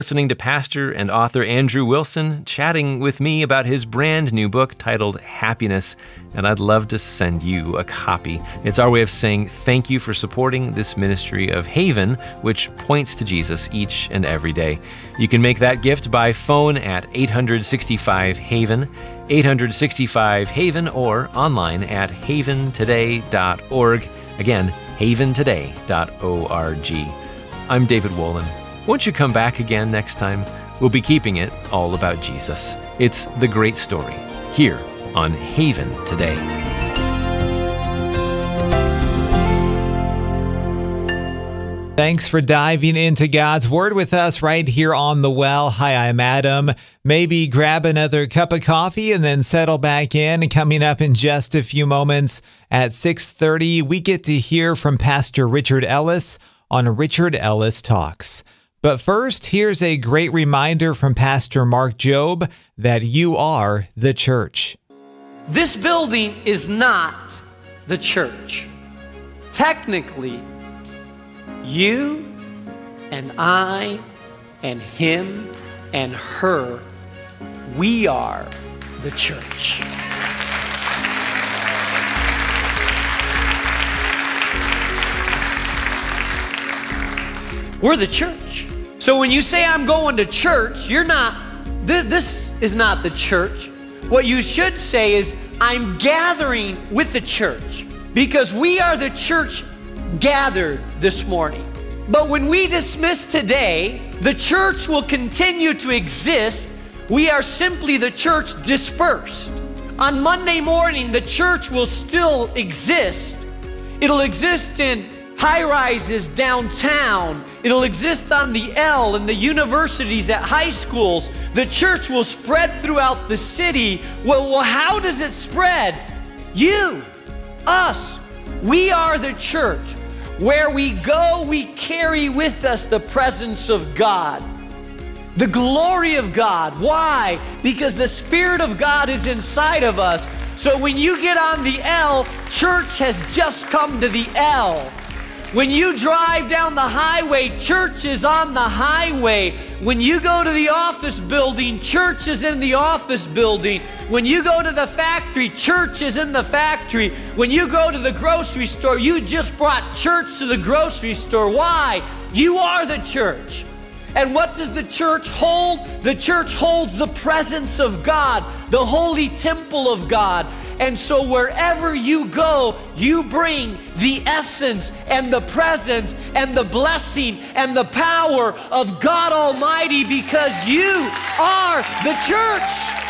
Listening to pastor and author Andrew Wilson chatting with me about his brand new book titled Happiness, and I'd love to send you a copy. It's our way of saying thank you for supporting this ministry of Haven, which points to Jesus each and every day. You can make that gift by phone at 865-HAVEN, 865-HAVEN, or online at haventoday.org. Again, haventoday.org. I'm David Wolin. Won't you come back again next time? We'll be keeping it all about Jesus. It's the great story here on Haven Today. Thanks for diving into God's Word with us right here on The Well. Hi, I'm Adam. Maybe grab another cup of coffee and then settle back in. Coming up in just a few moments at 6:30, we get to hear from Pastor Richard Ellis on Richard Ellis Talks. But first, here's a great reminder from Pastor Mark Jobe that you are the church. This building is not the church. Technically, you and I and him and her, we are the church. We're the church. So when you say I'm going to church, you're not, this is not the church. What you should say is I'm gathering with the church, because we are the church gathered this morning. But when we dismiss today, the church will continue to exist. We are simply the church dispersed. On Monday morning, the church will still exist. It'll exist in high-rises downtown. It'll exist on the L in the universities, at high schools. The church will spread throughout the city. Well, how does it spread? You, us, we are the church. Where we go, we carry with us the presence of God, the glory of God. Why? Because the Spirit of God is inside of us. So when you get on the L, church has just come to the L. When you drive down the highway, church is on the highway. When you go to the office building, church is in the office building. When you go to the factory, church is in the factory. When you go to the grocery store, you just brought church to the grocery store. Why? You are the church. And what does the church hold? The church holds the presence of God, the holy temple of God. And so wherever you go, you bring the essence and the presence and the blessing and the power of God Almighty, because you are the church.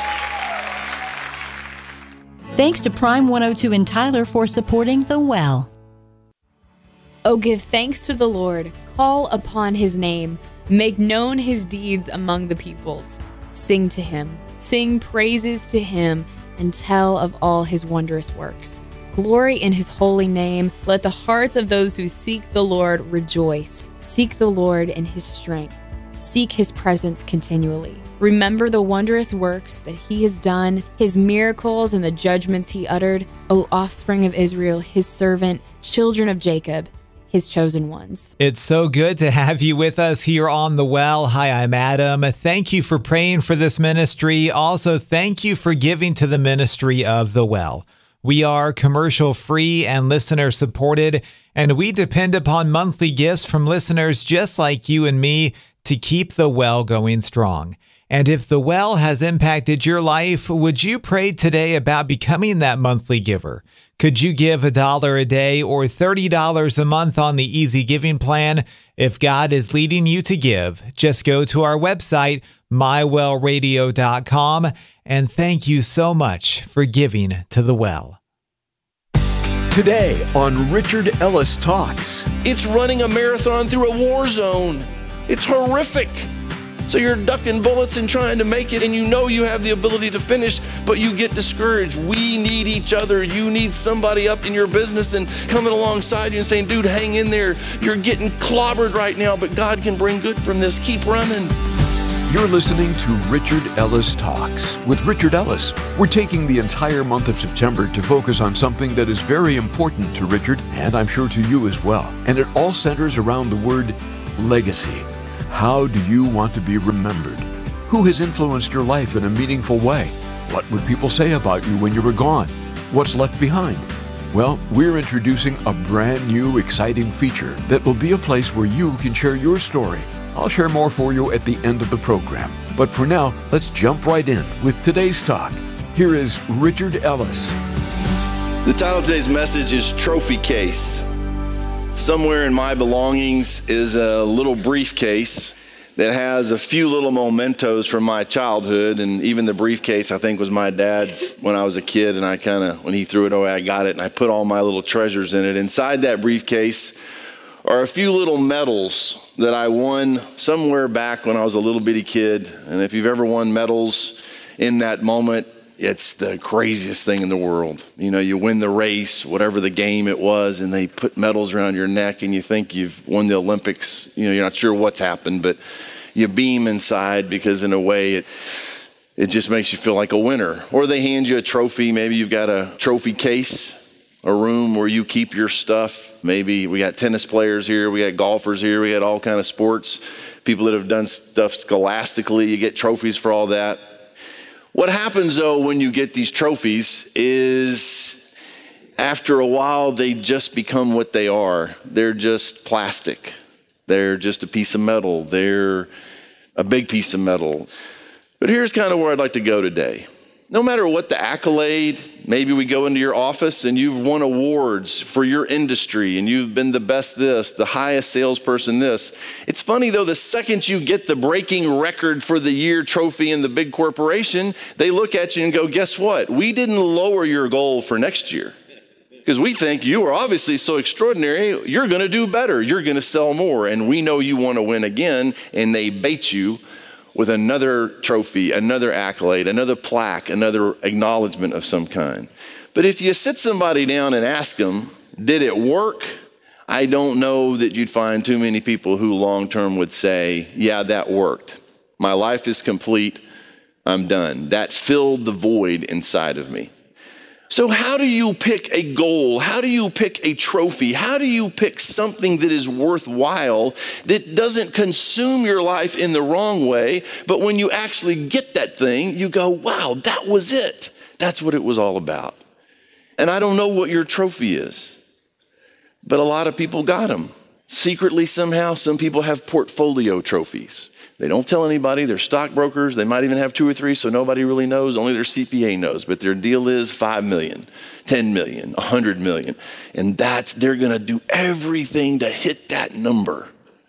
Thanks to Prime 102 in Tyler for supporting The Well. Oh, give thanks to the Lord, call upon his name, make known his deeds among the peoples. Sing to him, sing praises to him, and tell of all his wondrous works. Glory in his holy name. Let the hearts of those who seek the Lord rejoice. Seek the Lord in his strength. Seek his presence continually. Remember the wondrous works that he has done, his miracles and the judgments he uttered, O offspring of Israel, his servant, children of Jacob, his chosen ones. It's so good to have you with us here on The Well. Hi, I'm Adam. Thank you for praying for this ministry. Also, thank you for giving to the ministry of The Well. We are commercial free and listener supported, and we depend upon monthly gifts from listeners just like you and me to keep The Well going strong. And if The Well has impacted your life, would you pray today about becoming that monthly giver? Could you give $1 a day or $30 a month on the Easy Giving plan? If God is leading you to give, just go to our website, mywellradio.com, and thank you so much for giving to The Well. Today on Richard Ellis Talks. It's running a marathon through a war zone. It's horrific. So you're ducking bullets and trying to make it, and you know you have the ability to finish, but you get discouraged. We need each other. You need somebody up in your business and coming alongside you and saying, dude, hang in there. You're getting clobbered right now, but God can bring good from this. Keep running. You're listening to Richard Ellis Talks with Richard Ellis. We're taking the entire month of September to focus on something that is very important to Richard, and I'm sure to you as well. And it all centers around the word legacy. How do you want to be remembered? Who has influenced your life in a meaningful way? What would people say about you when you were gone? What's left behind? Well, we're introducing a brand new, exciting feature that will be a place where you can share your story. I'll share more for you at the end of the program. But for now, let's jump right in with today's talk. Here is Richard Ellis. The title of today's message is Trophy Case. Somewhere in my belongings is a little briefcase that has a few little mementos from my childhood, and even the briefcase I think was my dad's when I was a kid, and when he threw it away, I got it and I put all my little treasures in it. Inside that briefcase are a few little medals that I won somewhere back when I was a little bitty kid. And if you've ever won medals in that moment, it's the craziest thing in the world. You know, you win the race, whatever the game it was, and they put medals around your neck and you think you've won the Olympics. You know, you're not sure what's happened, but you beam inside because in a way it just makes you feel like a winner. Or they hand you a trophy. Maybe you've got a trophy case, a room where you keep your stuff. Maybe we got tennis players here, we got golfers here, we got all kind of sports, people that have done stuff scholastically. You get trophies for all that. What happens though when you get these trophies is after a while they just become what they are. They're just plastic. They're just a piece of metal. They're a big piece of metal. But here's kind of where I'd like to go today. No matter what the accolade, maybe we go into your office and you've won awards for your industry and you've been the best this, the highest salesperson this. It's funny though, the second you get the breaking record for the year trophy in the big corporation, they look at you and go, guess what? We didn't lower your goal for next year because we think you are obviously so extraordinary, you're going to do better. You're going to sell more. And we know you want to win again, and they bait you with another trophy, another accolade, another plaque, another acknowledgement of some kind. But if you sit somebody down and ask them, did it work? I don't know that you'd find too many people who long-term would say, yeah, that worked. My life is complete. I'm done. That filled the void inside of me. So how do you pick a goal? How do you pick a trophy? How do you pick something that is worthwhile, that doesn't consume your life in the wrong way, but when you actually get that thing, you go, wow, that was it. That's what it was all about. And I don't know what your trophy is, but a lot of people got them. Secretly somehow, some people have portfolio trophies. They don't tell anybody. They're stockbrokers. They might even have 2 or 3, so nobody really knows. Only their CPA knows. But their deal is 5 million, 10 million, 100 million. And they're going to do everything to hit that number.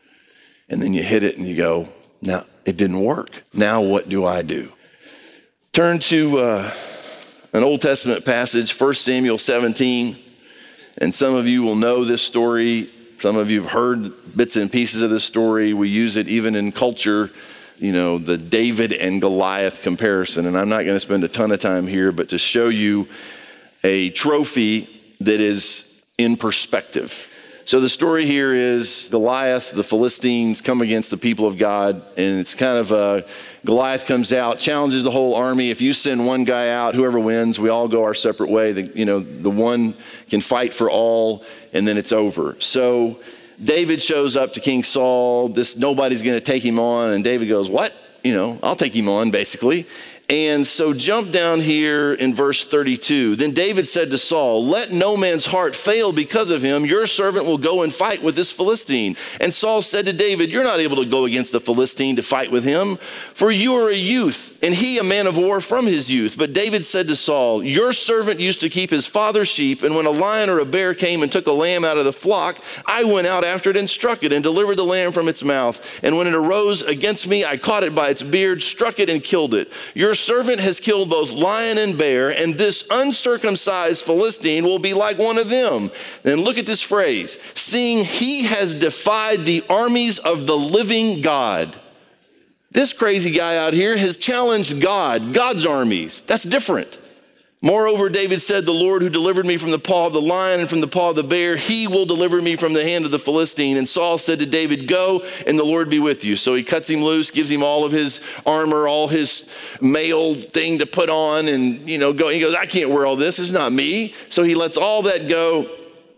And then you hit it and you go, now, it didn't work. Now what do I do? Turn to an Old Testament passage, 1 Samuel 17. And some of you will know this story. Some of you have heard bits and pieces of this story. We use it even in culture, you know, the David and Goliath comparison. And I'm not going to spend a ton of time here, but to show you a trophy that is in perspective. So the story here is Goliath, the Philistines come against the people of God, and it's kind of Goliath comes out, challenges the whole army. If you send one guy out, whoever wins, we all go our separate way. The one can fight for all, and then it's over. So David shows up to King Saul. Nobody's going to take him on, and David goes, what? I'll take him on, basically. And so jump down here in verse 32. Then David said to Saul, let no man's heart fail because of him. Your servant will go and fight with this Philistine. And Saul said to David, you're not able to go against the Philistine to fight with him, for you are a youth, and he a man of war from his youth. But David said to Saul, your servant used to keep his father's sheep, and when a lion or a bear came and took a lamb out of the flock, I went out after it and struck it and delivered the lamb from its mouth. And when it arose against me, I caught it by its beard, struck it, and killed it. Your servant has killed both lion and bear, and this uncircumcised Philistine will be like one of them. And look at this phrase, seeing he has defied the armies of the living God. This crazy guy out here has challenged God's armies. That's different. Moreover, David said, the Lord who delivered me from the paw of the lion and from the paw of the bear, he will deliver me from the hand of the Philistine. And Saul said to David, go, and the Lord be with you. So he cuts him loose, gives him all of his armor, all his mail thing to put on, and go. He goes, I can't wear all this. It's not me. So he lets all that go.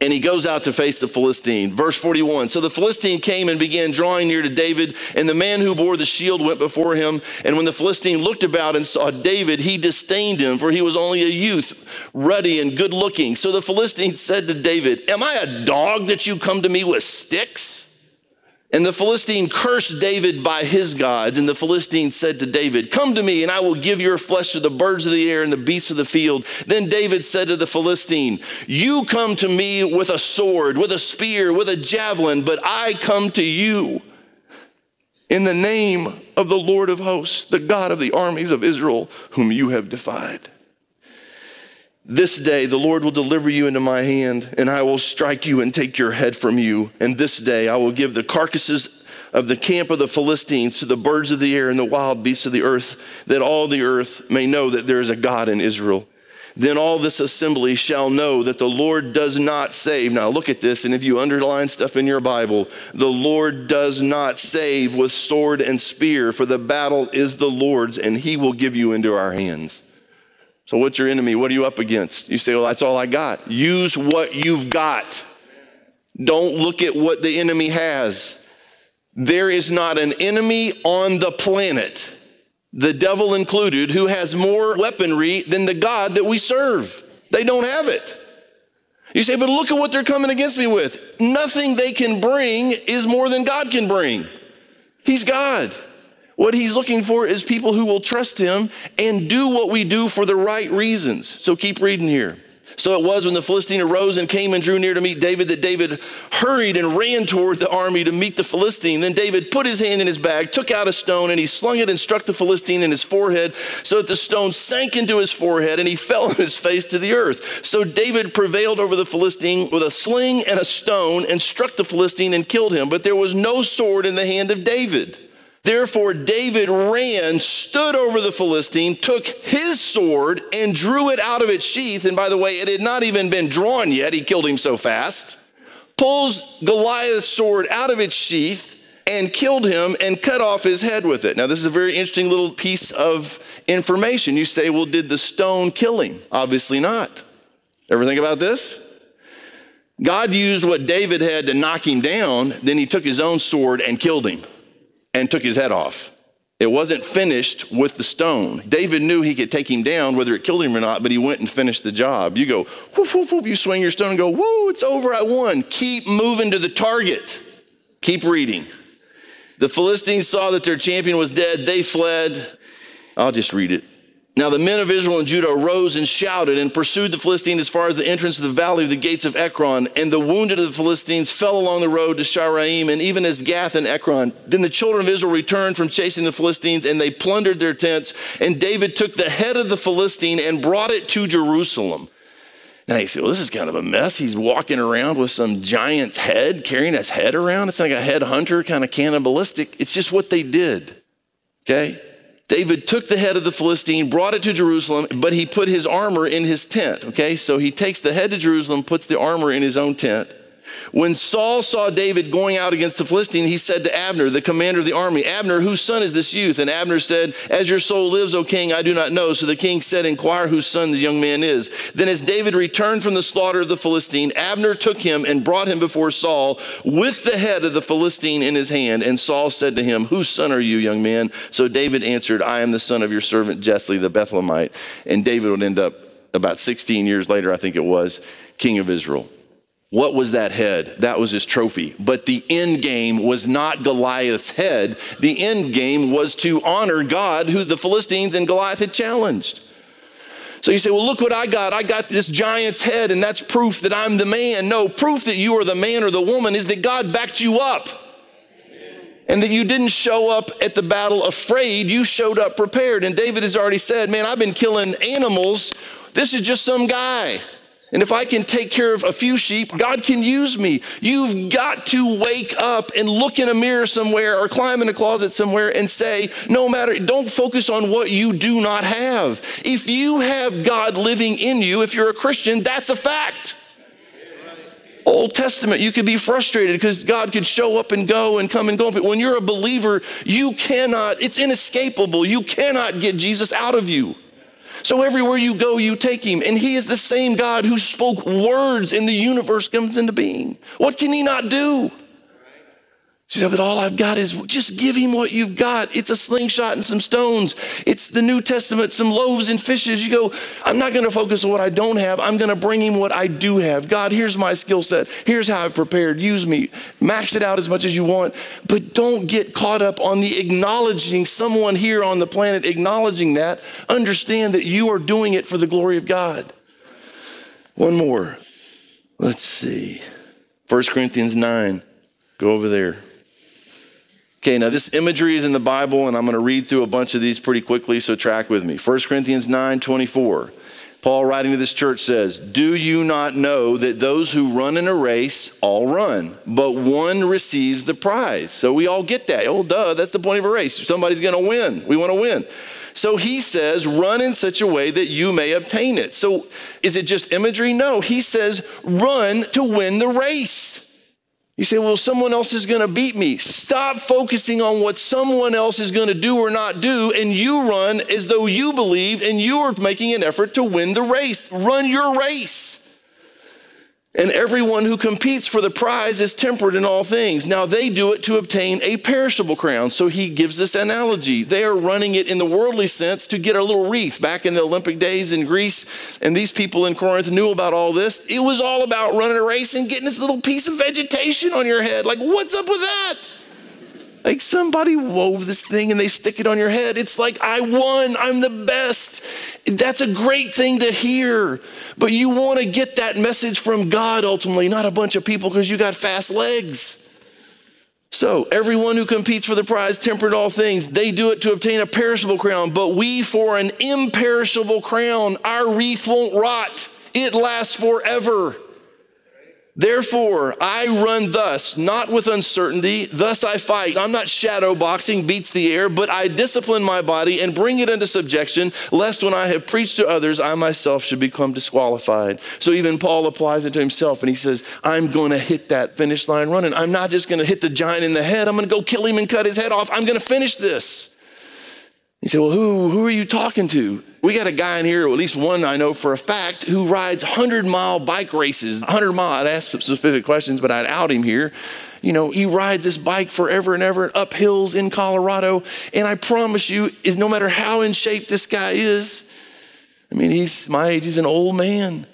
and he goes out to face the Philistine. Verse 41, so the Philistine came and began drawing near to David, and the man who bore the shield went before him. And when the Philistine looked about and saw David, he disdained him, for he was only a youth, ruddy and good looking. So the Philistine said to David, am I a dog that you come to me with sticks? And the Philistine cursed David by his gods. And the Philistine said to David, come to me, and I will give your flesh to the birds of the air and the beasts of the field. Then David said to the Philistine, you come to me with a sword, with a spear, with a javelin, but I come to you in the name of the Lord of hosts, the God of the armies of Israel, whom you have defied. This day the Lord will deliver you into my hand, and I will strike you and take your head from you. And this day I will give the carcasses of the camp of the Philistines to the birds of the air and the wild beasts of the earth, that all the earth may know that there is a God in Israel. Then all this assembly shall know that the Lord does not save. Now look at this, and if you underline stuff in your Bible, the Lord does not save with sword and spear, for the battle is the Lord's, and he will give you into our hands. So what's your enemy? What are you up against? You say, well, that's all I got. Use what you've got. Don't look at what the enemy has. There is not an enemy on the planet, the devil included, who has more weaponry than the God that we serve. They don't have it. You say, but look at what they're coming against me with. Nothing they can bring is more than God can bring. He's God. What he's looking for is people who will trust him and do what we do for the right reasons. So keep reading here. So it was when the Philistine arose and came and drew near to meet David that David hurried and ran toward the army to meet the Philistine. Then David put his hand in his bag, took out a stone, and he slung it and struck the Philistine in his forehead, so that the stone sank into his forehead, and he fell on his face to the earth. So David prevailed over the Philistine with a sling and a stone, and struck the Philistine and killed him. But there was no sword in the hand of David. Therefore David ran, stood over the Philistine, took his sword and drew it out of its sheath. And by the way, it had not even been drawn yet. He killed him so fast. Pulls Goliath's sword out of its sheath and killed him and cut off his head with it. Now, this is a very interesting little piece of information. You say, well, did the stone kill him? Obviously not. Ever think about this? God used what David had to knock him down. Then he took his own sword and killed him and took his head off. It wasn't finished with the stone. David knew he could take him down, whether it killed him or not, but he went and finished the job. You go, whoof, whoof, whoof, you swing your stone and go, woo, it's over, I won. Keep moving to the target. Keep reading. The Philistines saw that their champion was dead. They fled. I'll just read it. Now the men of Israel and Judah arose and shouted and pursued the Philistines as far as the entrance of the valley of the gates of Ekron. And the wounded of the Philistines fell along the road to Sharaim, and even as Gath and Ekron. Then the children of Israel returned from chasing the Philistines, and they plundered their tents. And David took the head of the Philistine and brought it to Jerusalem. Now you say, well, this is kind of a mess. He's walking around with some giant's head, carrying his head around. It's like a head hunter, kind of cannibalistic. It's just what they did, okay? David took the head of the Philistine, brought it to Jerusalem, but he put his armor in his tent, okay? So he takes the head to Jerusalem, puts the armor in his own tent. When Saul saw David going out against the Philistine, he said to Abner, the commander of the army, Abner, whose son is this youth? And Abner said, as your soul lives, O king, I do not know. So the king said, inquire whose son the young man is. Then as David returned from the slaughter of the Philistine, Abner took him and brought him before Saul with the head of the Philistine in his hand. And Saul said to him, whose son are you, young man? So David answered, I am the son of your servant Jesse the Bethlehemite. And David would end up about 16 years later, I think it was, king of Israel. What was that head? That was his trophy. But the end game was not Goliath's head. The end game was to honor God, who the Philistines and Goliath had challenged. So you say, well, look what I got. I got this giant's head, and that's proof that I'm the man. No, proof that you are the man or the woman is that God backed you up. And that you didn't show up at the battle afraid. You showed up prepared. And David has already said, man, I've been killing animals. This is just some guy. And if I can take care of a few sheep, God can use me. You've got to wake up and look in a mirror somewhere or climb in a closet somewhere and say, no matter, don't focus on what you do not have. If you have God living in you, if you're a Christian, that's a fact. Old Testament, you could be frustrated because God could show up and go and come and go. But when you're a believer, you cannot, it's inescapable. You cannot get Jesus out of you. So everywhere you go, you take him. And he is the same God who spoke words and the universe comes into being. What can he not do? She said, but all I've got is just give him what you've got. It's a slingshot and some stones. It's the New Testament, some loaves and fishes. You go, I'm not going to focus on what I don't have. I'm going to bring him what I do have. God, here's my skill set. Here's how I've prepared. Use me. Max it out as much as you want. But don't get caught up on the acknowledging someone here on the planet, acknowledging that. Understand that you are doing it for the glory of God. One more. Let's see. 1 Corinthians 9. Go over there. Okay, now this imagery is in the Bible, and I'm going to read through a bunch of these pretty quickly, so track with me. 1 Corinthians 9:24. Paul, writing to this church, says, do you not know that those who run in a race all run, but one receives the prize? So we all get that. Oh, duh, that's the point of a race. Somebody's going to win. We want to win. So he says, run in such a way that you may obtain it. So is it just imagery? No, he says, run to win the race. You say, well, someone else is going to beat me. Stop focusing on what someone else is going to do or not do, and you run as though you believed and you are making an effort to win the race. Run your race. And everyone who competes for the prize is temperate in all things. Now they do it to obtain a perishable crown. So he gives this analogy. They are running it in the worldly sense to get a little wreath. Back in the Olympic days in Greece, and these people in Corinth knew about all this. It was all about running a race and getting this little piece of vegetation on your head. Like, what's up with that? Like somebody wove this thing and they stick it on your head. It's like, I won, I'm the best. That's a great thing to hear. But you want to get that message from God ultimately, not a bunch of people because you got fast legs. So everyone who competes for the prize, temperate all things, they do it to obtain a perishable crown, but we for an imperishable crown. Our wreath won't rot. It lasts forever. Therefore, I run thus, not with uncertainty, thus I fight. I'm not shadow boxing, beats the air, but I discipline my body and bring it into subjection, lest when I have preached to others, I myself should become disqualified. So even Paul applies it to himself, and he says, I'm going to hit that finish line running. I'm not just going to hit the giant in the head. I'm going to go kill him and cut his head off. I'm going to finish this. You say, well, who are you talking to? We got a guy in here, or at least one I know for a fact, who rides 100-mile bike races. 100-mile, I'd ask some specific questions, but I'd out him here. You know, he rides this bike forever and ever up hills in Colorado. And I promise you, is no matter how in shape this guy is, I mean, he's my age, he's an old man.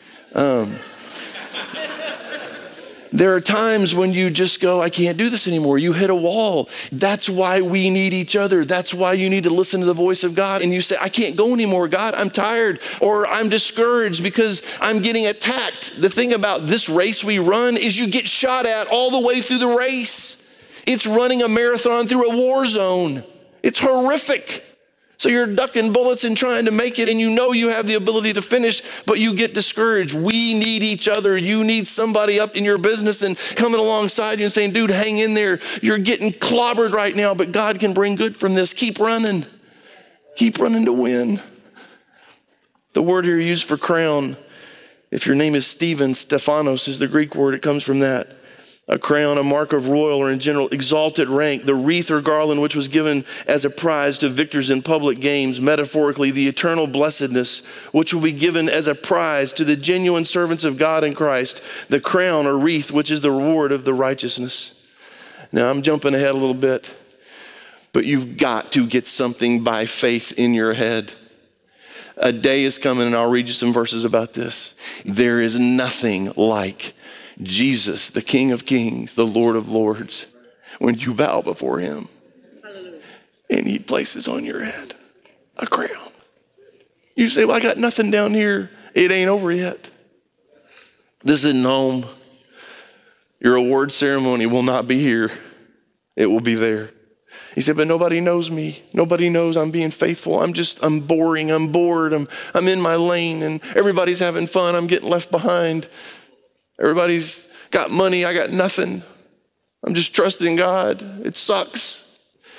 There are times when you just go, I can't do this anymore. You hit a wall. That's why we need each other. That's why you need to listen to the voice of God. And you say, I can't go anymore, God. I'm tired, or I'm discouraged because I'm getting attacked. The thing about this race we run is you get shot at all the way through the race. It's running a marathon through a war zone. It's horrific. So you're ducking bullets and trying to make it, and you know you have the ability to finish, but you get discouraged. We need each other. You need somebody up in your business and coming alongside you and saying, dude, hang in there. You're getting clobbered right now, but God can bring good from this. Keep running. Keep running to win. The word here used for crown, if your name is Stephen, Stephanos is the Greek word. It comes from that. A crown, a mark of royal or in general exalted rank, the wreath or garland which was given as a prize to victors in public games, metaphorically the eternal blessedness which will be given as a prize to the genuine servants of God in Christ, the crown or wreath which is the reward of the righteousness. Now I'm jumping ahead a little bit, but you've got to get something by faith in your head. A day is coming, and I'll read you some verses about this. There is nothing like Jesus, the King of Kings, the Lord of Lords, when you bow before him and he places on your head a crown. You say, well, I got nothing down here. It ain't over yet. This isn't home. Your award ceremony will not be here. It will be there. He said, but nobody knows me. Nobody knows I'm being faithful. I'm boring. I'm bored. I'm in my lane, and everybody's having fun. I'm getting left behind. Everybody's got money. I got nothing. I'm just trusting God. It sucks.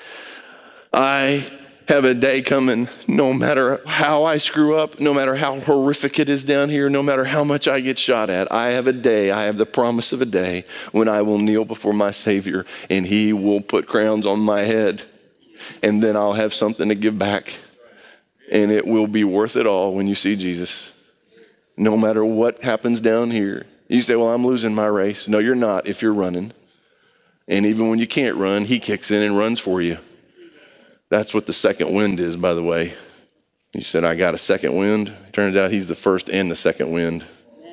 I have a day coming, no matter how I screw up, no matter how horrific it is down here, no matter how much I get shot at. I have a day, I have the promise of a day when I will kneel before my Savior and he will put crowns on my head, and then I'll have something to give back. And it will be worth it all when you see Jesus, no matter what happens down here. You say, well, I'm losing my race. No, you're not if you're running. And even when you can't run, he kicks in and runs for you. That's what the second wind is, by the way. You said, I got a second wind. Turns out he's the first and the second wind.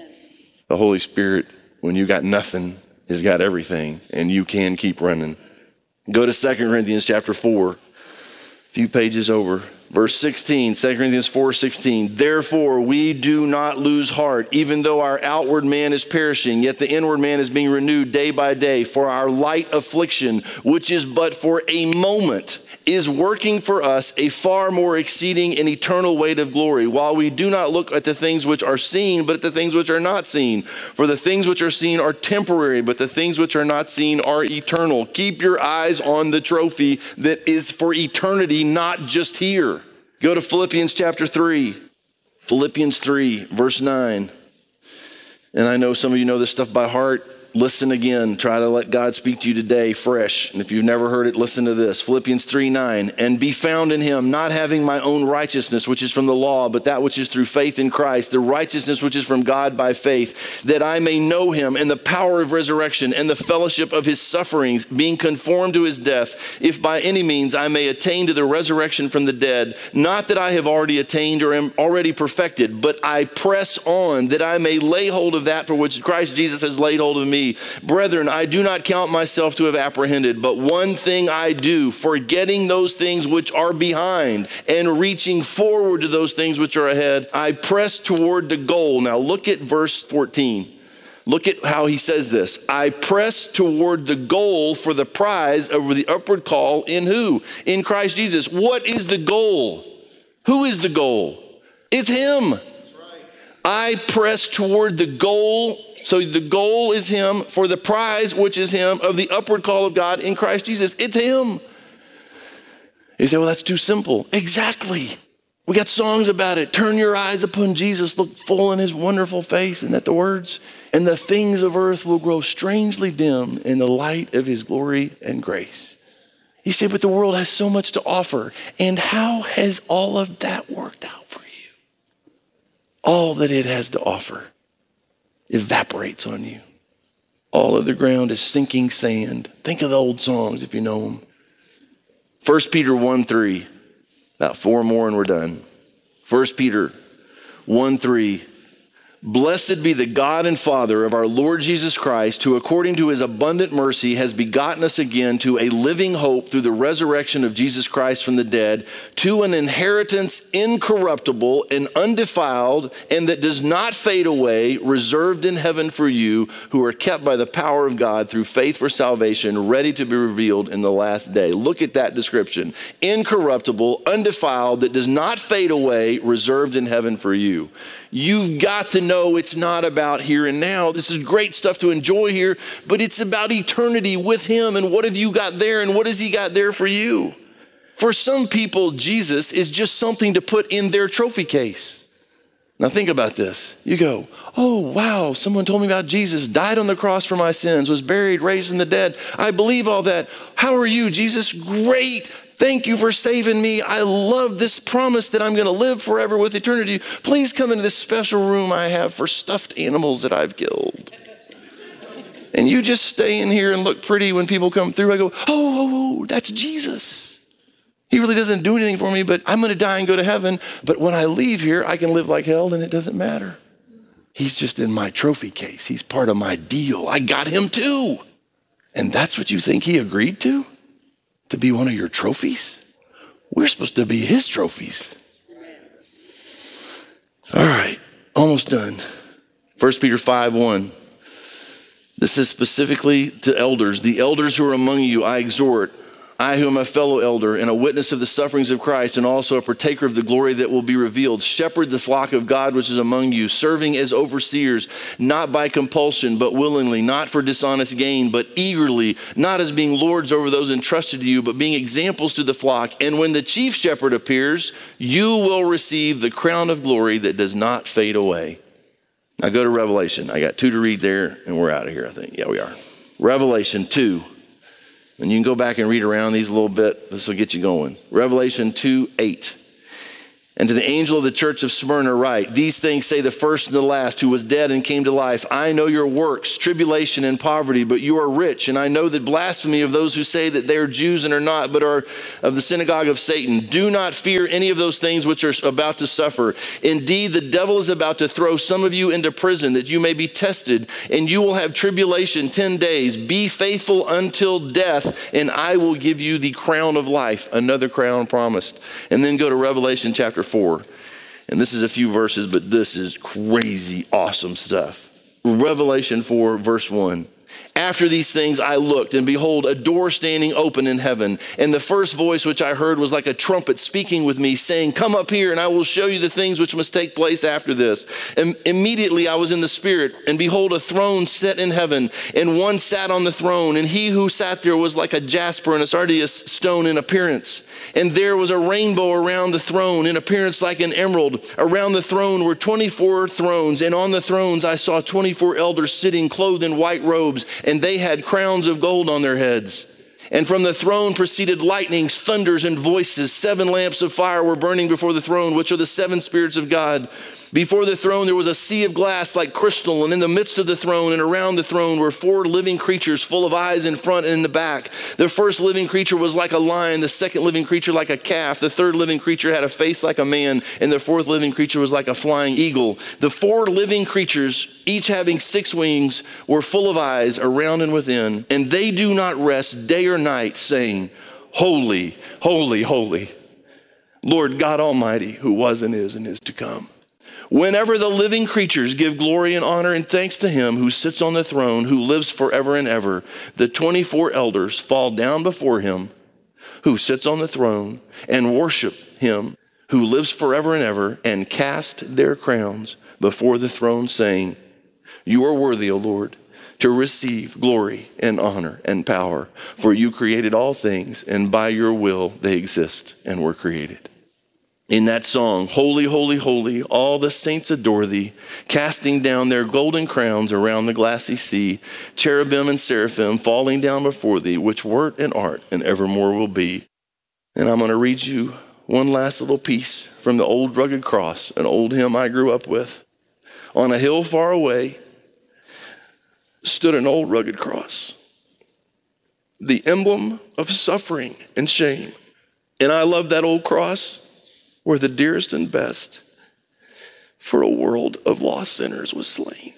The Holy Spirit, when you got nothing, has got everything, and you can keep running. Go to 2 Corinthians chapter 4, a few pages over. Verse 16, 2 Corinthians 4:16. Therefore, we do not lose heart, even though our outward man is perishing, yet the inward man is being renewed day by day. For our light affliction, which is but for a moment, is working for us a far more exceeding and eternal weight of glory, while we do not look at the things which are seen, but at the things which are not seen. For the things which are seen are temporary, but the things which are not seen are eternal. Keep your eyes on the trophy that is for eternity, not just here. Go to Philippians chapter 3. Philippians 3, verse 9. And I know some of you know this stuff by heart. Listen again. Try to let God speak to you today fresh. And if you've never heard it, listen to this. Philippians 3:9. And be found in him, not having my own righteousness, which is from the law, but that which is through faith in Christ, the righteousness which is from God by faith, that I may know him and the power of resurrection and the fellowship of his sufferings, being conformed to his death, if by any means I may attain to the resurrection from the dead. Not that I have already attained or am already perfected, but I press on that I may lay hold of that for which Christ Jesus has laid hold of me. Brethren, I do not count myself to have apprehended, but one thing I do, forgetting those things which are behind and reaching forward to those things which are ahead, I press toward the goal. Now look at verse 14. Look at how he says this. I press toward the goal for the prize over the upward call in who? In Christ Jesus. What is the goal? Who is the goal? It's him. That's right. I press toward the goal. So the goal is him, for the prize, which is him, of the upward call of God in Christ Jesus. It's him. You say, well, that's too simple. Exactly. We got songs about it. Turn your eyes upon Jesus, look full in his wonderful face. Isn't that the words? And the things of earth will grow strangely dim in the light of his glory and grace. You say, but the world has so much to offer. And how has all of that worked out for you? All that it has to offer evaporates on you. All of the ground is sinking sand. Think of the old songs if you know them. 1 Peter 1:3. About 4 more and we're done. 1 Peter 1:3. Blessed be the God and Father of our Lord Jesus Christ, who according to his abundant mercy has begotten us again to a living hope through the resurrection of Jesus Christ from the dead, to an inheritance incorruptible and undefiled, and that does not fade away, reserved in heaven for you, who are kept by the power of God through faith for salvation, ready to be revealed in the last day. Look at that description. Incorruptible, undefiled, that does not fade away, reserved in heaven for you. You've got to know it's not about here and now. This is great stuff to enjoy here, but it's about eternity with him. And what have you got there? And what has he got there for you? For some people, Jesus is just something to put in their trophy case. Now think about this. You go, oh, wow, someone told me about Jesus, died on the cross for my sins, was buried, raised from the dead. I believe all that. How are you, Jesus? Great. Thank you for saving me. I love this promise that I'm going to live forever with eternity. Please come into this special room I have for stuffed animals that I've killed. And you just stay in here and look pretty when people come through. I go, oh, that's Jesus. He really doesn't do anything for me, but I'm going to die and go to heaven. But when I leave here, I can live like hell and it doesn't matter. He's just in my trophy case. He's part of my deal. I got him too. And that's what you think he agreed to? To be one of your trophies? We're supposed to be his trophies. All right, almost done. 1 Peter 5:1. This is specifically to elders. The elders who are among you, I exhort. I who am a fellow elder and a witness of the sufferings of Christ and also a partaker of the glory that will be revealed. Shepherd the flock of God which is among you, serving as overseers, not by compulsion, but willingly, not for dishonest gain, but eagerly, not as being lords over those entrusted to you, but being examples to the flock. And when the chief shepherd appears, you will receive the crown of glory that does not fade away. Now go to Revelation. I got 2 to read there and we're out of here, I think. Yeah, we are. Revelation 2. And you can go back and read around these a little bit. This will get you going. Revelation 2:8. And to the angel of the church of Smyrna write, these things say the first and the last, who was dead and came to life. I know your works, tribulation and poverty, but you are rich. And I know that blasphemy of those who say that they are Jews and are not, but are of the synagogue of Satan. Do not fear any of those things which are about to suffer. Indeed, the devil is about to throw some of you into prison, that you may be tested, and you will have tribulation 10 days. Be faithful until death, and I will give you the crown of life, another crown promised. And then go to Revelation chapter 4. And this is a few verses, but this is crazy, awesome stuff. Revelation 4, verse 1. After these things I looked, and behold, a door standing open in heaven. And the first voice which I heard was like a trumpet speaking with me, saying, come up here, and I will show you the things which must take place after this. And immediately I was in the Spirit, and behold, a throne set in heaven, and one sat on the throne. And he who sat there was like a jasper and a sardius stone in appearance. And there was a rainbow around the throne, in appearance like an emerald. Around the throne were 24 thrones, and on the thrones I saw 24 elders sitting, clothed in white robes, and they had crowns of gold on their heads. And from the throne proceeded lightnings, thunders, and voices. 7 lamps of fire were burning before the throne, which are the 7 spirits of God. Before the throne there was a sea of glass like crystal, and in the midst of the throne and around the throne were 4 living creatures full of eyes in front and in the back. The first living creature was like a lion, the second living creature like a calf, the third living creature had a face like a man, and the fourth living creature was like a flying eagle. The 4 living creatures, each having 6 wings, were full of eyes around and within, and they do not rest day or night, saying, Holy, holy, holy, Lord God Almighty, who was and is to come. Whenever the living creatures give glory and honor and thanks to him who sits on the throne, who lives forever and ever, the 24 elders fall down before him who sits on the throne and worship him who lives forever and ever, and cast their crowns before the throne, saying, you are worthy, O Lord, to receive glory and honor and power, for you created all things, and by your will they exist and were created. In that song, holy, holy, holy, all the saints adore thee, casting down their golden crowns around the glassy sea, cherubim and seraphim falling down before thee, which wert and art and evermore will be. And I'm going to read you one last little piece from the old rugged cross, an old hymn I grew up with. On a hill far away stood an old rugged cross, the emblem of suffering and shame. And I love that old cross, where the dearest and best for a world of lost sinners was slain.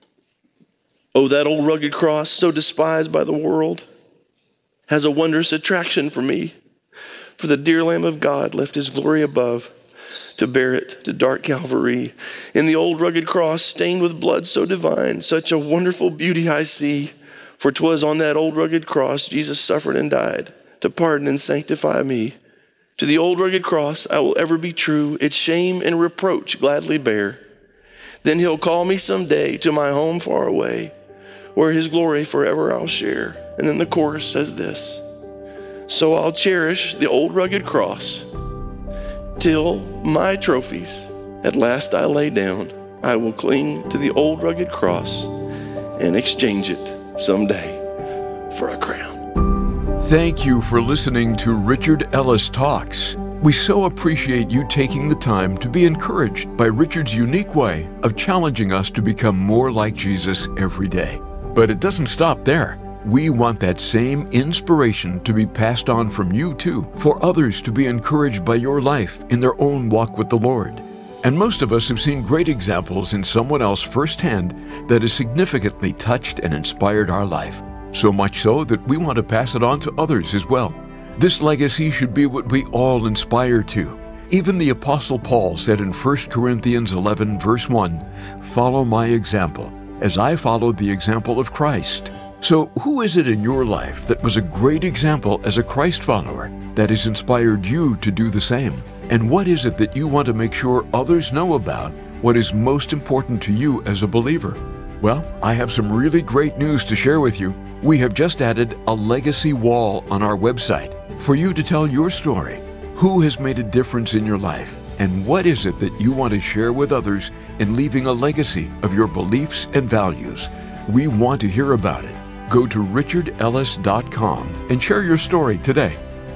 Oh, that old rugged cross, so despised by the world, has a wondrous attraction for me. For the dear Lamb of God left his glory above to bear it to dark Calvary. In the old rugged cross, stained with blood so divine, such a wonderful beauty I see. For 'twas on that old rugged cross Jesus suffered and died to pardon and sanctify me. To the old rugged cross I will ever be true, its shame and reproach gladly bear. Then he'll call me someday to my home far away, where his glory forever I'll share. And then the chorus says this: so I'll cherish the old rugged cross till my trophies at last I lay down. I will cling to the old rugged cross and exchange it someday for a crown. Thank you for listening to Richard Ellis Talks. We so appreciate you taking the time to be encouraged by Richard's unique way of challenging us to become more like Jesus every day. But it doesn't stop there. We want that same inspiration to be passed on from you too, for others to be encouraged by your life in their own walk with the Lord. And most of us have seen great examples in someone else firsthand that has significantly touched and inspired our life. So much so that we want to pass it on to others as well. This legacy should be what we all aspire to. Even the Apostle Paul said in 1 Corinthians 11, verse 1, follow my example, as I followed the example of Christ. So who is it in your life that was a great example as a Christ follower that has inspired you to do the same? And what is it that you want to make sure others know about? What is most important to you as a believer? Well, I have some really great news to share with you. We have just added a legacy wall on our website for you to tell your story. Who has made a difference in your life? And what is it that you want to share with others in leaving a legacy of your beliefs and values? We want to hear about it. Go to richardellis.com and share your story today.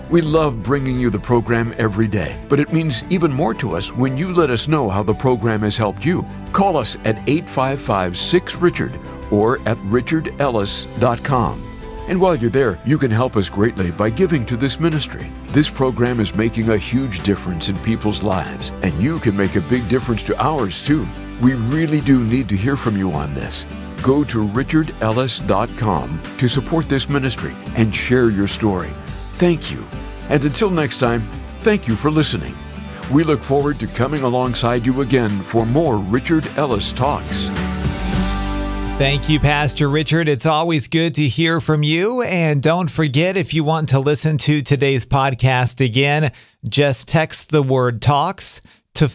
We love bringing you the program every day, but it means even more to us when you let us know how the program has helped you. Call us at 855-6-RICHARD or at richardellis.com. And while you're there, you can help us greatly by giving to this ministry. This program is making a huge difference in people's lives, and you can make a big difference to ours too. We really do need to hear from you on this. Go to richardellis.com to support this ministry and share your story. Thank you. And until next time, thank you for listening. We look forward to coming alongside you again for more Richard Ellis Talks. Thank you, Pastor Richard. It's always good to hear from you. And don't forget, if you want to listen to today's podcast again, just text the word TALKS to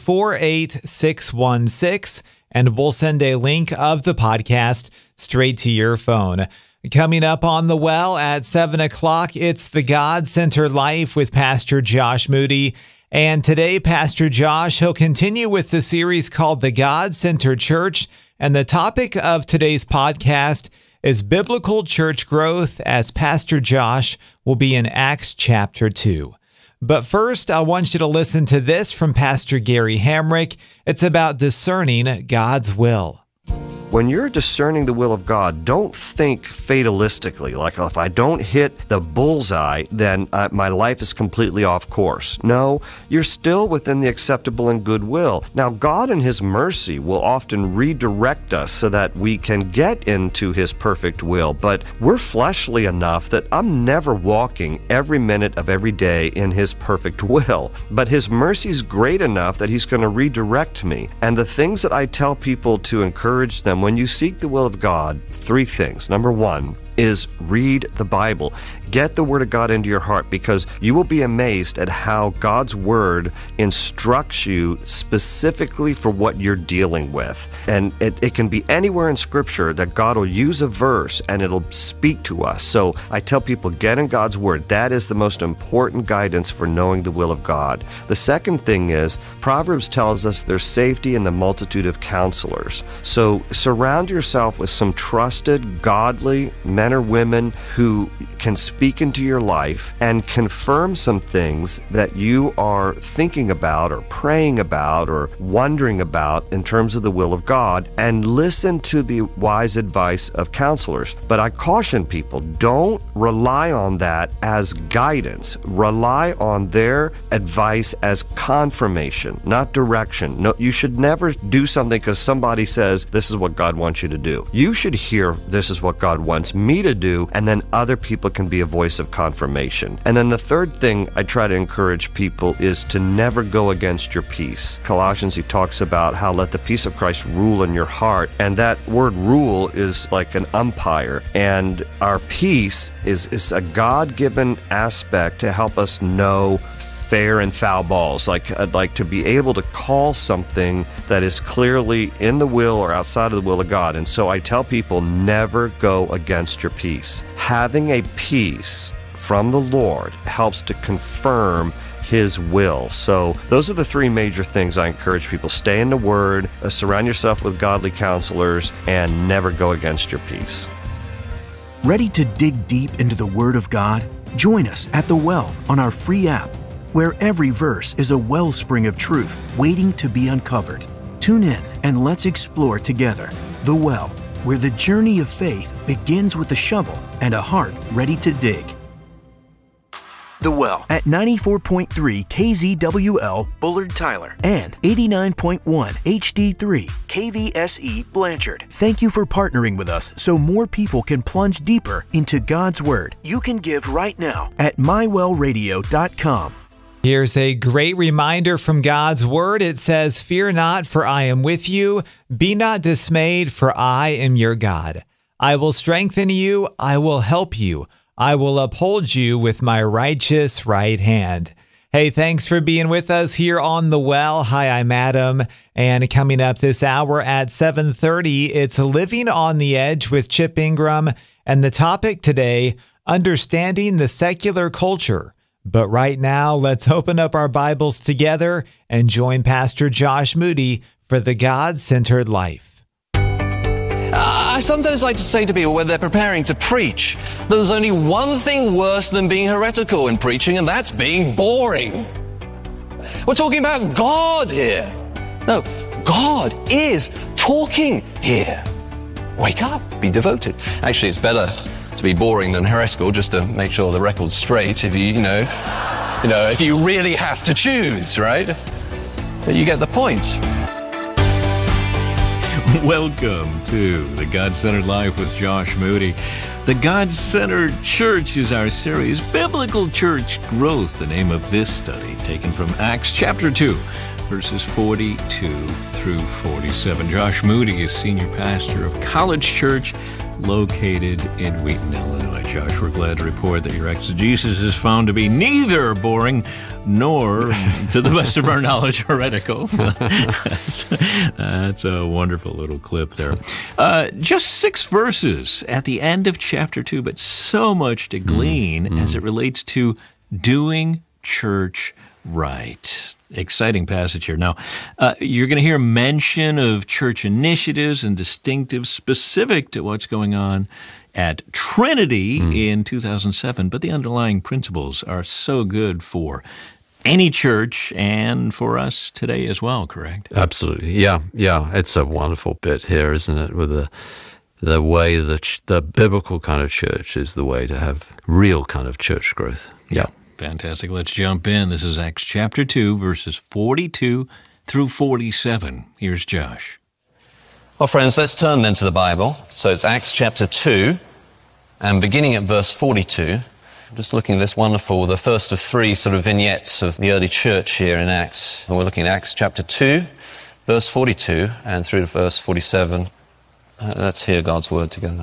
48616, and we'll send a link of the podcast straight to your phone. Coming up on The Well at 7 o'clock, it's The God-Centered Life with Pastor Josh Moody. And today, Pastor Josh, he'll continue with the series called The God-Centered Church. And the topic of today's podcast is biblical church growth, as Pastor Josh will be in Acts chapter 2. But first, I want you to listen to this from Pastor Gary Hamrick. It's about discerning God's will. When you're discerning the will of God, don't think fatalistically, like if I don't hit the bullseye, then my life is completely off course. No, you're still within the acceptable and good will. Now, God in His mercy will often redirect us so that we can get into His perfect will, but we're fleshly enough that I'm never walking every minute of every day in His perfect will. But His mercy is great enough that He's going to redirect me. And the things that I tell people to encourage them when you seek the will of God, 3 things. Number 1 is read the Bible. Get the Word of God into your heart, because you will be amazed at how God's Word instructs you specifically for what you're dealing with. And it can be anywhere in Scripture that God will use a verse and it'll speak to us. So I tell people, get in God's Word. That is the most important guidance for knowing the will of God. The second thing is, Proverbs tells us there's safety in the multitude of counselors. So surround yourself with some trusted, godly men or women who can speak into your life and confirm some things that you are thinking about or praying about or wondering about in terms of the will of God, and listen to the wise advice of counselors. But I caution people, don't rely on that as guidance. Rely on their advice as confirmation, not direction. No, you should never do something because somebody says, this is what God wants you to do. You should hear, this is what God wants me to do, and then other people can be a voice of confirmation. And then the third thing I try to encourage people is to never go against your peace. Colossians, he talks about how let the peace of Christ rule in your heart, and that word rule is like an umpire, and our peace is a God-given aspect to help us know fair and foul balls, like to be able to call something that is clearly in the will or outside of the will of God. And so I tell people, never go against your peace. Having a peace from the Lord helps to confirm His will. So those are the 3 major things I encourage people. Stay in the Word, surround yourself with godly counselors, and never go against your peace. Ready to dig deep into the Word of God? Join us at The Well on our free app, where every verse is a wellspring of truth waiting to be uncovered. Tune in and let's explore together The Well, where the journey of faith begins with a shovel and a heart ready to dig. The Well at 94.3 KZWL Bullard Tyler and 89.1 HD3 KVSE Blanchard. Thank you for partnering with us so more people can plunge deeper into God's Word. You can give right now at mywellradio.com. Here's a great reminder from God's Word. It says, "Fear not, for I am with you. Be not dismayed, for I am your God. I will strengthen you. I will help you. I will uphold you with my righteous right hand." Hey, thanks for being with us here on The Well. Hi, I'm Adam. And coming up this hour at 7:30, it's Living on the Edge with Chip Ingram. And the topic today, understanding the secular culture. But right now, let's open up our Bibles together and join Pastor Josh Moody for the God-Centered Life. I I sometimes like to say to people when they're preparing to preach that there's only one thing worse than being heretical in preaching, and that's being boring. We're talking about God here. No, God is talking here. Wake up, be devoted. Actually, it's better to be boring than heretical, just to make sure the record's straight if if you really have to choose, right? But you get the point. Welcome to the God-Centered Life with Josh Moody. The God-Centered Church is our series, Biblical Church Growth, the name of this study, taken from Acts chapter 2, verses 42 through 47. Josh Moody is senior pastor of College Church, located in Wheaton, Illinois. Josh, we're glad to report that your exegesis is found to be neither boring nor, to the best of our knowledge, heretical. That's a wonderful little clip there. Just 6 verses at the end of chapter 2, but so much to glean as it relates to doing church right. Exciting passage here. Now, you're going to hear mention of church initiatives and distinctives specific to what's going on at Trinity in 2007, but the underlying principles are so good for any church and for us today as well, correct? Absolutely. Yeah. It's a wonderful bit here, isn't it? With the way the biblical kind of church is the way to have real kind of church growth. Yeah. Fantastic. Let's jump in. This is Acts chapter 2, verses 42 through 47. Here's Josh. Well, friends, let's turn then to the Bible. So it's Acts chapter 2, and beginning at verse 42, I'm just looking at this wonderful, the first of 3 sort of vignettes of the early church here in Acts. And we're looking at Acts chapter 2, verse 42, and through to verse 47. Let's hear God's word together.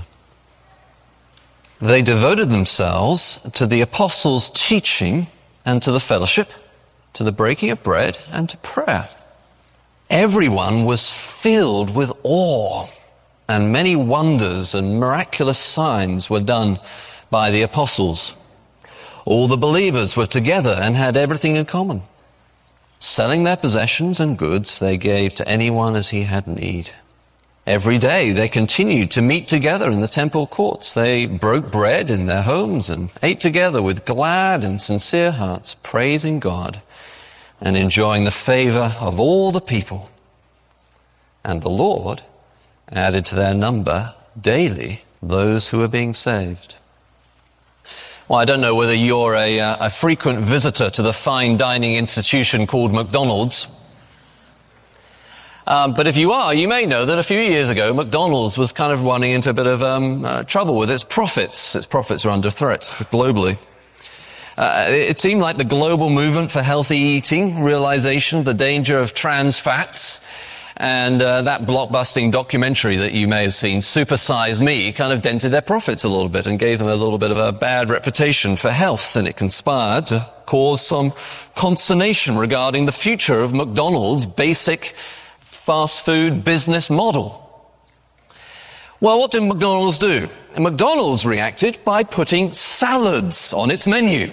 They devoted themselves to the apostles' teaching and to the fellowship, to the breaking of bread and to prayer. Everyone was filled with awe, and many wonders and miraculous signs were done by the apostles. All the believers were together and had everything in common. Selling their possessions and goods, they gave to anyone as he had need. Every day they continued to meet together in the temple courts. They broke bread in their homes and ate together with glad and sincere hearts, praising God and enjoying the favor of all the people. And the Lord added to their number daily those who were being saved. Well, I don't know whether you're a frequent visitor to the fine dining institution called McDonald's. But if you are, you may know that a few years ago, McDonald's was kind of running into a bit of trouble with its profits. Its profits are under threat globally. It seemed like the global movement for healthy eating, realization of the danger of trans fats, and that blockbusting documentary that you may have seen, Super Size Me, kind of dented their profits a little bit and gave them a little bit of a bad reputation for health, and it conspired to cause some consternation regarding the future of McDonald's basic fast food business model. Well, what did McDonald's do? McDonald's reacted by putting salads on its menu.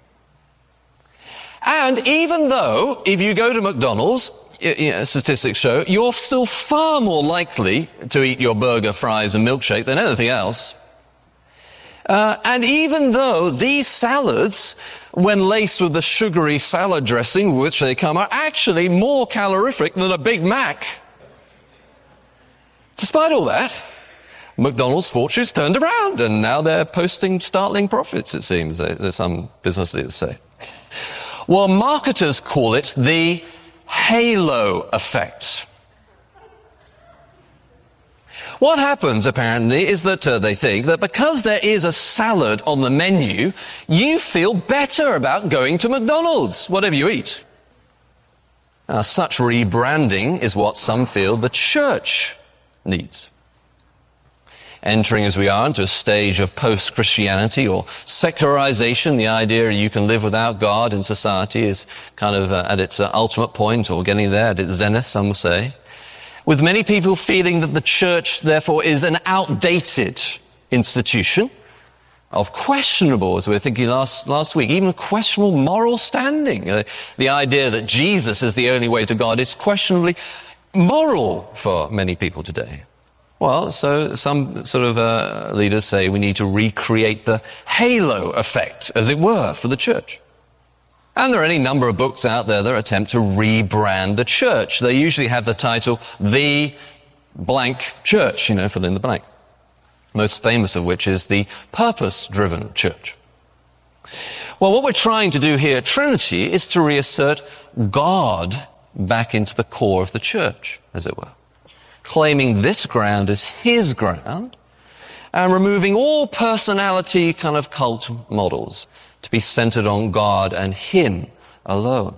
And even though, if you go to McDonald's, statistics show, you're still far more likely to eat your burger, fries, and milkshake than anything else. And even though these salads, when laced with the sugary salad dressing with which they come, are actually more calorific than a Big Mac. Despite all that, McDonald's fortunes turned around, and now they're posting startling profits, it seems, there's some business leaders say. Well, marketers call it the halo effect. What happens, apparently, is that they think that because there is a salad on the menu, you feel better about going to McDonald's, whatever you eat. Now, such rebranding is what some feel the church needs. Entering as we are into a stage of post-Christianity or secularization, the idea you can live without God in society is kind of at its ultimate point, or getting there at its zenith, some will say. With many people feeling that the church, therefore, is an outdated institution of questionable, as we were thinking last week, even questionable moral standing. The idea that Jesus is the only way to God is questionably moral for many people today. Well, so some sort of leaders say we need to recreate the halo effect, as it were, for the church. And there are any number of books out there that attempt to rebrand the church. They usually have the title, The Blank Church, fill in the blank. Most famous of which is the Purpose-Driven Church. Well, what we're trying to do here at Trinity is to reassert God back into the core of the church, as it were. Claiming this ground as his ground and removing all personality kind of cult models to be centered on God and him alone.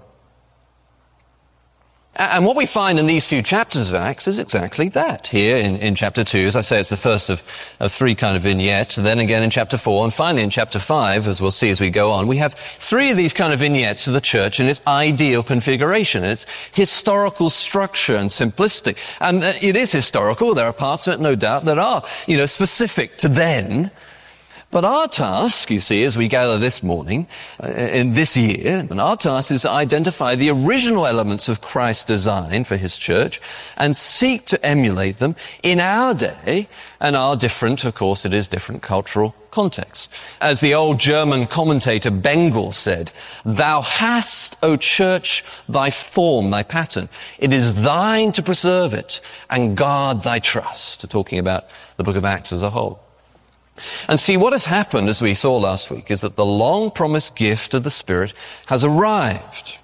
And what we find in these few chapters of Acts is exactly that. Here in chapter 2, as I say, it's the first of three kind of vignettes, and then again in chapter 4, and finally in chapter 5, as we'll see as we go on, we have three of these kind of vignettes of the church in its ideal configuration, its historical structure and simplistic. And it is historical. There are parts of it, no doubt, that are, specific to then. But our task, you see, as we gather this morning, in this year, and our task is to identify the original elements of Christ's design for his church and seek to emulate them in our day and our different, of course, it is different cultural contexts. As the old German commentator Bengel said, "Thou hast, O church, thy form, thy pattern. It is thine to preserve it and guard thy trust." Talking about the book of Acts as a whole. And see, what has happened, as we saw last week, is that the long-promised gift of the Spirit has arrived.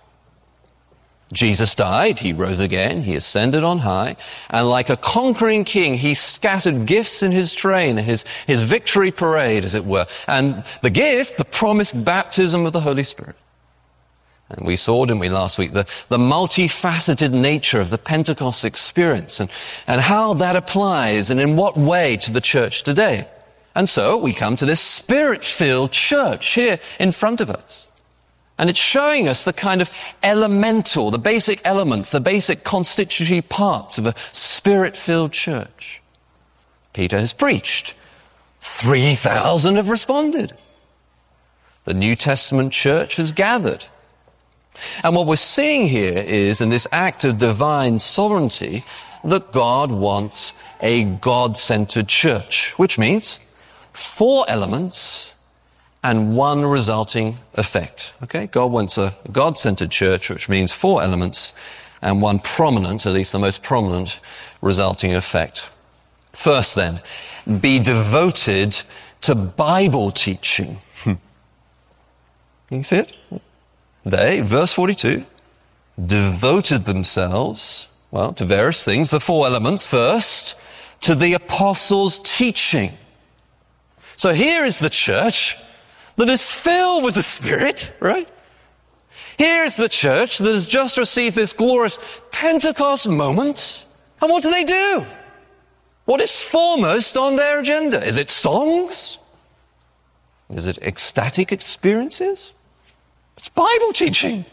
Jesus died, he rose again, he ascended on high, and like a conquering king, he scattered gifts in his train, his victory parade, as it were. And the gift, the promised baptism of the Holy Spirit. And we saw, didn't we, last week, the multifaceted nature of the Pentecost experience and how that applies and in what way to the church today. And so we come to this Spirit-filled church here in front of us. And it's showing us the kind of elemental, the basic elements, the basic constitutory parts of a Spirit-filled church. Peter has preached. 3,000 have responded. The New Testament church has gathered. And what we're seeing here is, in this act of divine sovereignty, that God wants a God-centered church, which means 4 elements and 1 resulting effect. Okay? God wants a God-centered church, which means 4 elements and 1 prominent, at least the most prominent, resulting effect. First then, be devoted to Bible teaching. You can see it? They, verse 42, devoted themselves, to various things. The 4 elements. First, to the apostles' teaching. So here is the church that is filled with the Spirit, right? Here's the church that has just received this glorious Pentecost moment. And what do? What is foremost on their agenda? Is it songs? Is it ecstatic experiences? It's Bible teaching.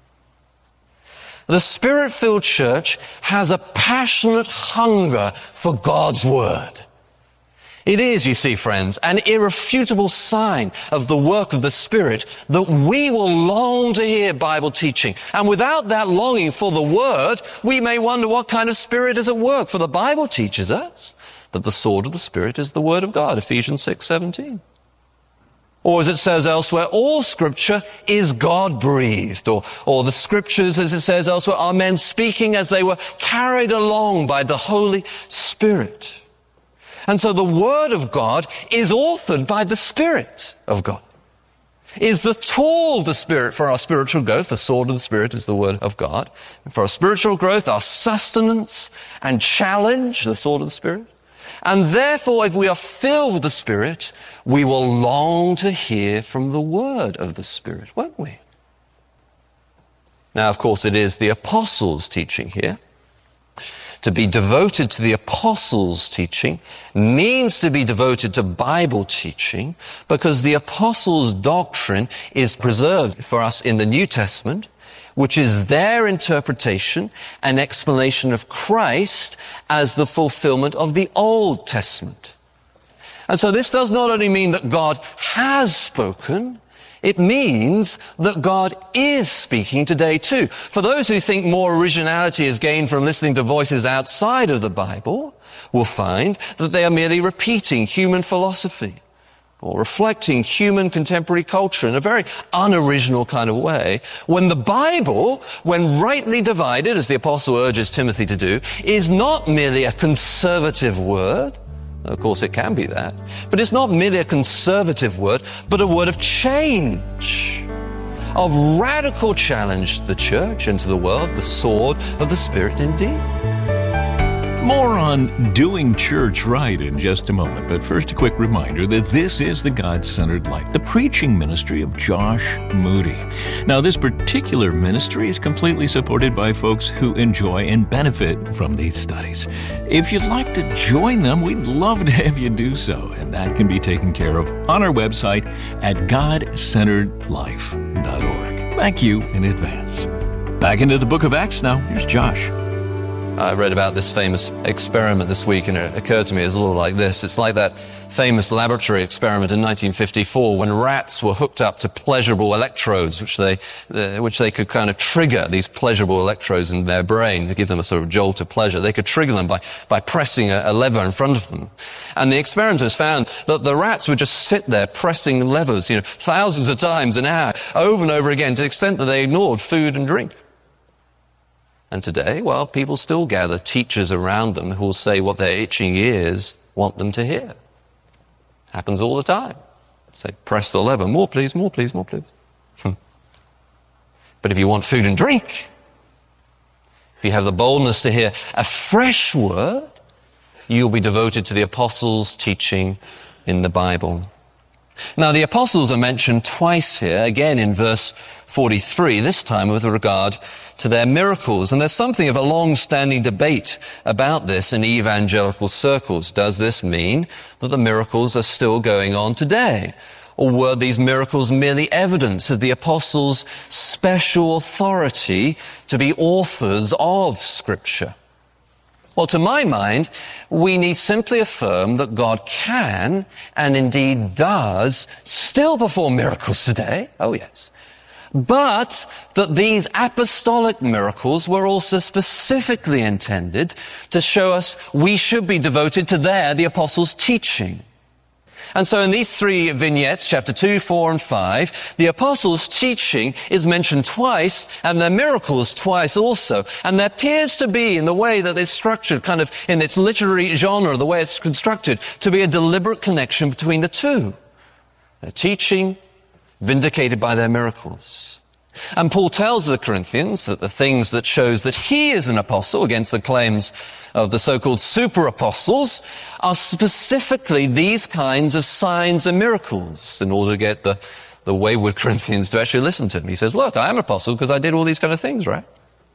The Spirit-filled church has a passionate hunger for God's Word. It is, you see, friends, an irrefutable sign of the work of the Spirit that we will long to hear Bible teaching. And without that longing for the Word, we may wonder what kind of Spirit is at work. For the Bible teaches us that the sword of the Spirit is the Word of God, Ephesians 6:17. Or as it says elsewhere, all Scripture is God-breathed. Or the Scriptures, as it says elsewhere, are men speaking as they were carried along by the Holy Spirit. And so the Word of God is authored by the Spirit of God. Is the tool of the Spirit for our spiritual growth. The sword of the Spirit is the Word of God. And for our spiritual growth, our sustenance and challenge, the sword of the Spirit. And therefore, if we are filled with the Spirit, we will long to hear from the Word of the Spirit, won't we? Now, of course, it is the apostles' teaching here. To be devoted to the apostles' teaching means to be devoted to Bible teaching, because the apostles' doctrine is preserved for us in the New Testament, which is their interpretation and explanation of Christ as the fulfillment of the Old Testament. And so this does not only mean that God has spoken, It means that God is speaking today too. For those who think more originality is gained from listening to voices outside of the Bible, will find that they are merely repeating human philosophy or reflecting human contemporary culture in a very unoriginal kind of way, when the Bible, when rightly divided, as the apostle urges Timothy to do, is not merely a conservative word. Of course, it can be that. But it's not merely a conservative word, but a word of change, of radical challenge to the church and to the world, the sword of the Spirit indeed. More on doing church right in just a moment, but first a quick reminder that this is the God-Centered Life, the preaching ministry of Josh Moody. Now, this particular ministry is completely supported by folks who enjoy and benefit from these studies. If you'd like to join them, we'd love to have you do so, and that can be taken care of on our website at godcenteredlife.org. Thank you in advance. Back into the book of Acts now. Here's Josh. I read about this famous experiment this week, and it occurred to me as a little like this. It's like that famous laboratory experiment in 1954 when rats were hooked up to pleasurable electrodes, which they could kind of trigger, these pleasurable electrodes in their brain to give them a sort of jolt of pleasure. They could trigger them by pressing a lever in front of them. And the experimenters found that the rats would just sit there pressing levers, thousands of times an hour, over and over again, to the extent that they ignored food and drink. And today, well, people still gather teachers around them who will say what their itching ears want them to hear. Happens all the time. Say, press the lever, more please, more please, more please. But if you want food and drink, if you have the boldness to hear a fresh word, you'll be devoted to the apostles' teaching in the Bible. Now, the apostles are mentioned twice here, again in verse 43, this time with regard to their miracles. And there's something of a long-standing debate about this in evangelical circles. Does this mean that the miracles are still going on today? Or were these miracles merely evidence of the apostles' special authority to be authors of Scripture? Well, to my mind, we need simply affirm that God can, and indeed does, still perform miracles today. Oh, yes. But that these apostolic miracles were also specifically intended to show us we should be devoted to the apostles' teaching. And so in these three vignettes, chapter 2, 4, and 5, the apostles' teaching is mentioned twice, and their miracles twice also. And there appears to be, in the way that it's structured, kind of in its literary genre, the way it's constructed, to be a deliberate connection between the two. Their teaching, vindicated by their miracles. And Paul tells the Corinthians that the things that shows that he is an apostle against the claims of the so-called super apostles are specifically these kinds of signs and miracles in order to get the wayward Corinthians to actually listen to him. He says, look, I am an apostle because I did all these kind of things, right?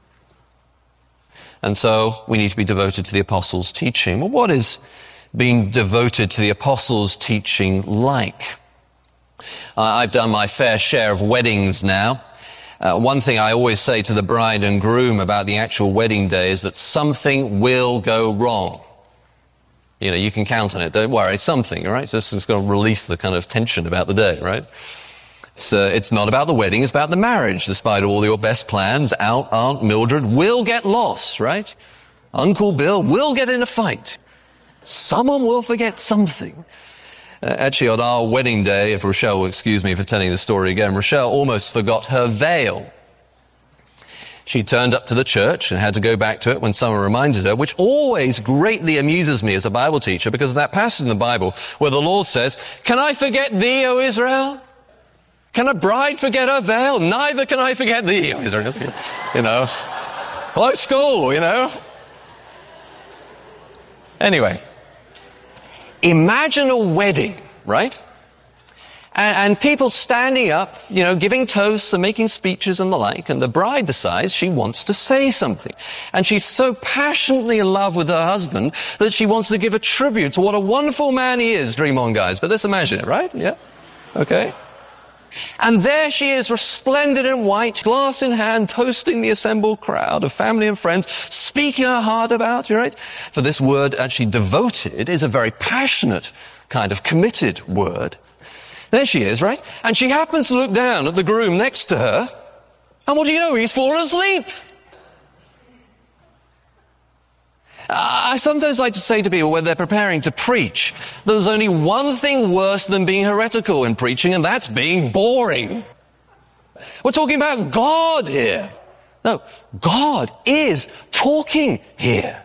And so we need to be devoted to the apostles' teaching. Well, what is being devoted to the apostles' teaching like? I've done my fair share of weddings now. One thing I always say to the bride and groom about the actual wedding day is that something will go wrong. You can count on it. Don't worry, something, all right? So it's going to release the kind of tension about the day, right? It's not about the wedding, it's about the marriage. Despite all your best plans, Aunt Mildred will get lost, right? Uncle Bill will get in a fight. Someone will forget something. Actually, on our wedding day, if Rochelle will excuse me for telling the story again, Rochelle almost forgot her veil. She turned up to the church and had to go back to it when someone reminded her, which always greatly amuses me as a Bible teacher, because of that passage in the Bible where the Lord says, "Can I forget thee, O Israel? Can a bride forget her veil? Neither can I forget thee, O Israel." Close school, Anyway. Imagine a wedding, right? And people standing up, giving toasts and making speeches and the like, and the bride decides she wants to say something. And she's so passionately in love with her husband that she wants to give a tribute to what a wonderful man he is. Dream on, guys. But let's imagine it, right? Yeah? Okay. And there she is, resplendent in white, glass in hand, toasting the assembled crowd of family and friends, speaking her heart about, right? For this word, actually devoted, is a very passionate kind of committed word. There she is, right? And she happens to look down at the groom next to her, and what do you know? He's fallen asleep. I sometimes like to say to people when they're preparing to preach, there's only one thing worse than being heretical in preaching, and that's being boring. We're talking about God here. No, God is talking here.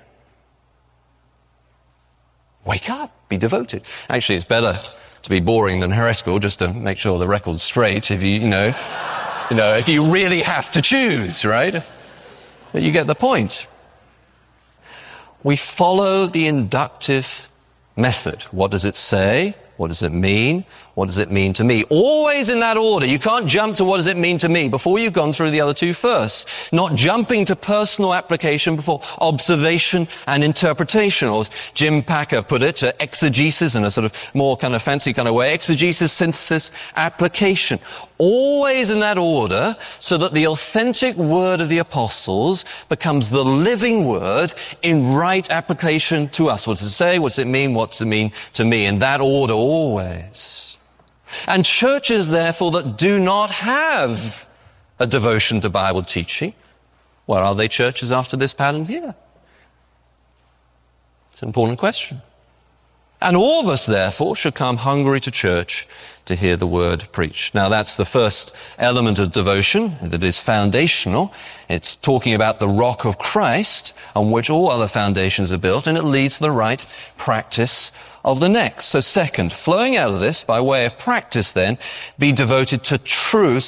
Wake up, be devoted. Actually, it's better to be boring than heretical, just to make sure the record's straight, if if you really have to choose, right? But you get the point. We follow the inductive method. What does it say? What does it mean? What does it mean to me? Always in that order. You can't jump to what does it mean to me before you've gone through the other two first. Not jumping to personal application before observation and interpretation. Or as Jim Packer put it, exegesis in a sort of more kind of fancy kind of way. Exegesis, synthesis, application. Always in that order so that the authentic word of the apostles becomes the living word in right application to us. What does it say? What does it mean? What does it mean to me? In that order always. And churches, therefore, that do not have a devotion to Bible teaching, well, are they churches after this pattern here? It's an important question. And all of us, therefore, should come hungry to church to hear the word preached. Now, that's the first element of devotion that is foundational. It's talking about the rock of Christ on which all other foundations are built, and it leads to the right practice of the next. So second, flowing out of this by way of practice then, be devoted to true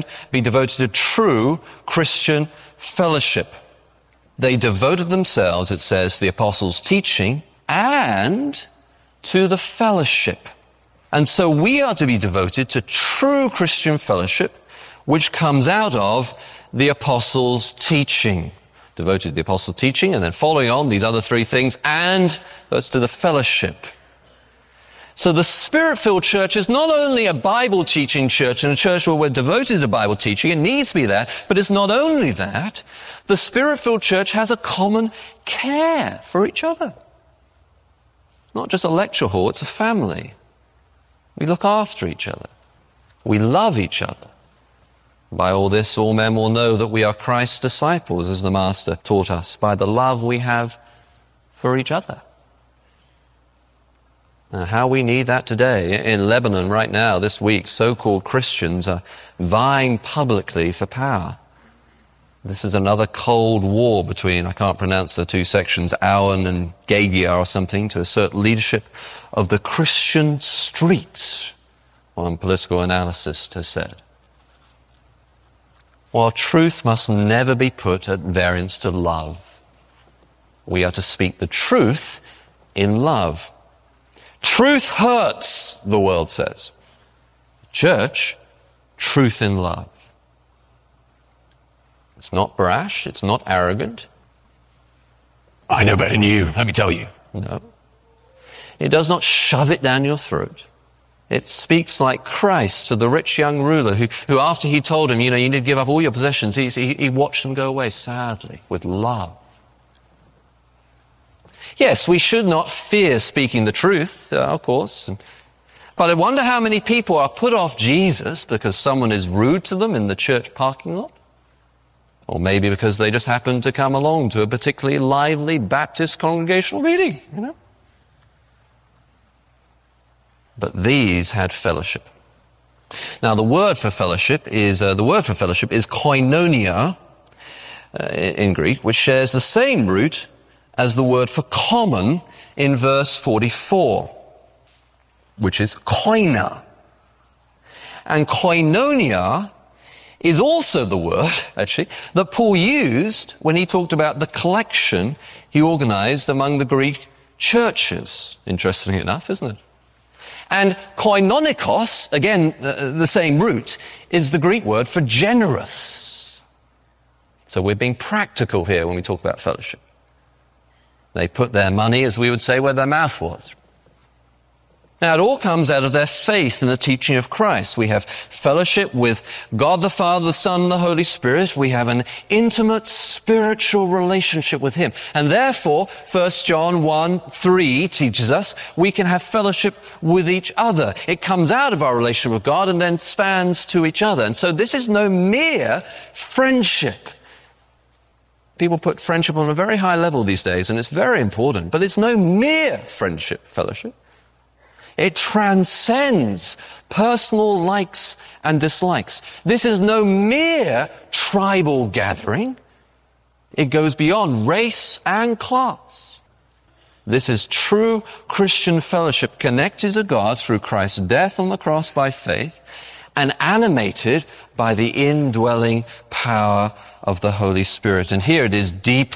Christian fellowship. They devoted themselves, it says, the apostles' teaching and to the fellowship. And so we are to be devoted to true Christian fellowship, which comes out of the apostles' teaching. Devoted to the apostles' teaching, and then following on these other three things, and that's to the fellowship. So the Spirit-filled church is not only a Bible-teaching church and a church where we're devoted to Bible teaching, it needs to be that, but it's not only that. The Spirit-filled church has a common care for each other. Not just a lecture hall, it's a family. We look after each other. We love each other. By all this, all men will know that we are Christ's disciples, as the Master taught us, by the love we have for each other. How we need that today. In Lebanon right now, this week, so-called Christians are vying publicly for power. This is another cold war between, I can't pronounce the two sections, Aoun and Gegia or something, to assert leadership of the Christian streets, one political analyst has said. While truth must never be put at variance to love, we are to speak the truth in love. Truth hurts, the world says. Church, truth in love. It's not brash, it's not arrogant. I know better than you, let me tell you. No. It does not shove it down your throat. It speaks like Christ to the rich young ruler who after he told him, you need to give up all your possessions, he watched them go away sadly, with love. Yes, we should not fear speaking the truth, of course. But I wonder how many people are put off Jesus because someone is rude to them in the church parking lot. Or maybe because they just happen to come along to a particularly lively Baptist congregational meeting, But these had fellowship. Now, the word for fellowship is koinonia in Greek, which shares the same root as the word for common in verse 44, which is koina. And koinonia is also the word, actually, that Paul used when he talked about the collection he organized among the Greek churches. Interestingly enough, isn't it? And koinonikos, again, the same root, is the Greek word for generous. So we're being practical here when we talk about fellowship. They put their money, as we would say, where their mouth was. Now, it all comes out of their faith in the teaching of Christ. We have fellowship with God the Father, the Son, and the Holy Spirit. We have an intimate spiritual relationship with Him. And therefore, 1 John 1:3 teaches us we can have fellowship with each other. It comes out of our relationship with God and then spans to each other. And so this is no mere friendship. People put friendship on a very high level these days, and it's very important. But it's no mere friendship, fellowship. It transcends personal likes and dislikes. This is no mere tribal gathering. It goes beyond race and class. This is true Christian fellowship connected to God through Christ's death on the cross by faith and animated by the indwelling power of the Holy Spirit. And here it is deep